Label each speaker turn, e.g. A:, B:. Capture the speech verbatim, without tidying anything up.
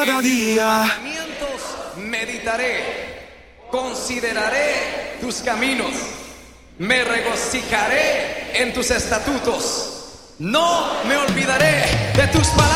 A: cada día.
B: Meditaré, consideraré tus caminos, me regocijaré en tus estatutos, no me olvidaré de tus palabras.